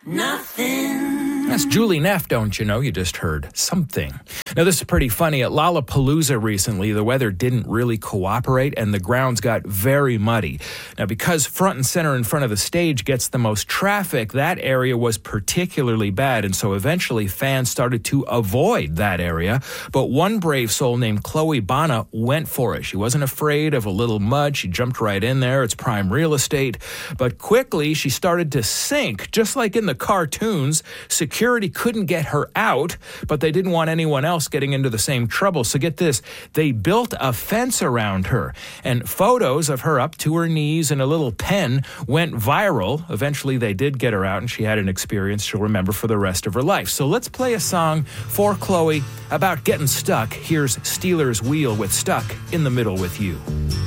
Nothing. That's Julie Neff, don't you know? You just heard Something. Now, this is pretty funny. At Lollapalooza recently, the weather didn't really cooperate and the grounds got very muddy. Now, because front and center in front of the stage gets the most traffic, that area was particularly bad. And so eventually fans started to avoid that area. But one brave soul named Chloe Bana went for it. She wasn't afraid of a little mud. She jumped right in there. It's prime real estate. But quickly, she started to sink, just like in the cartoons. Security couldn't get her out, but they didn't want anyone else getting into the same trouble. So get this, they built a fence around her, and photos of her up to her knees in a little pen went viral. Eventually, they did get her out, and she had an experience she'll remember for the rest of her life. So let's play a song for Chloe about getting stuck. Here's Steelers Wheel with Stuck in the Middle with You.